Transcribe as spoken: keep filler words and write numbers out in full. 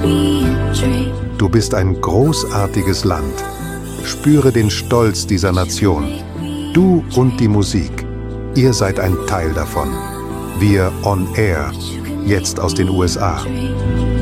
Du bist ein großartiges Land. Spüre den Stolz dieser Nation. Du und die Musik. Ihr seid ein Teil davon. Wir on Air, jetzt aus den U S A.